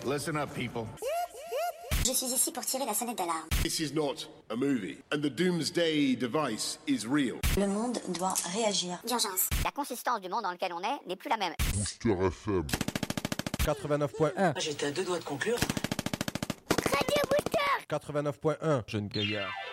Listen up, people. Je suis ici pour tirer la sonnette d'alarme. This is not a movie, and the doomsday device is real. Le monde doit réagir. D'urgence. La consistance du monde dans lequel on est n'est plus la même. Booster FM 89.1. J'étais à deux doigts de conclure. Radio Booster 89.1. Jeune gaillard.